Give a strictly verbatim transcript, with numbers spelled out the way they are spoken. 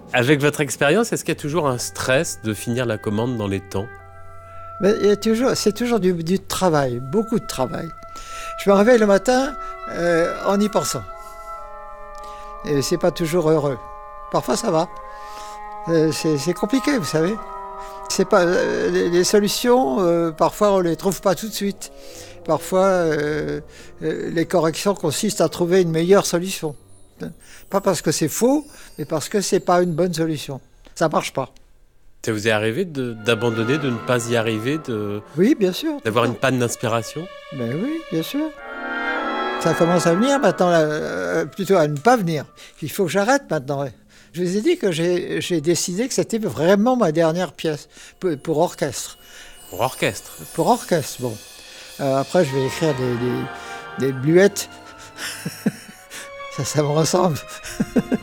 Avec votre expérience, est-ce qu'il y a toujours un stress de finir la commande dans les temps? Mais il y a toujours, c'est toujours du, du travail, beaucoup de travail. Je me réveille le matin euh, en y pensant. Et c'est pas toujours heureux. Parfois ça va. Euh, c'est, c'est compliqué, vous savez. C'est pas, euh, les, les solutions, euh, parfois on les trouve pas tout de suite. Parfois, euh, euh, les corrections consistent à trouver une meilleure solution. Pas parce que c'est faux, mais parce que c'est pas une bonne solution. Ça marche pas. Ça vous est arrivé de, d'abandonner, de ne pas y arriver, de, Oui, bien sûr. d'avoir une panne d'inspiration? Ben oui, bien sûr. Ça commence à venir maintenant, euh, plutôt à ne pas venir. Il faut que j'arrête maintenant. Je vous ai dit que j'ai, j'ai décidé que c'était vraiment ma dernière pièce pour, pour orchestre. Pour orchestre? Pour orchestre, bon. Euh, après, je vais écrire des, des, des bluettes. ça, ça me ressemble.